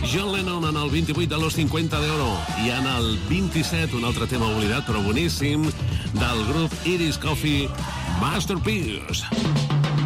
John Lennon en el 28 de Los 50 de Oro. I en el 27, un altre tema oblidat però boníssim, del grup Irish Coffee, Masterpiece.